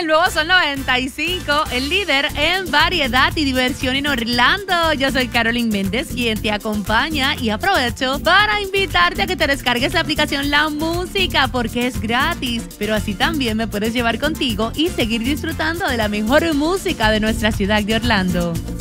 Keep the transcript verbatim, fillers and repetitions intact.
Nuevo Sol noventa y cinco, el líder en variedad y diversión en Orlando. Yo soy Carolyn Méndez, quien te acompaña, y aprovecho para invitarte a que te descargues la aplicación La Música porque es gratis, pero así también me puedes llevar contigo y seguir disfrutando de la mejor música de nuestra ciudad de Orlando.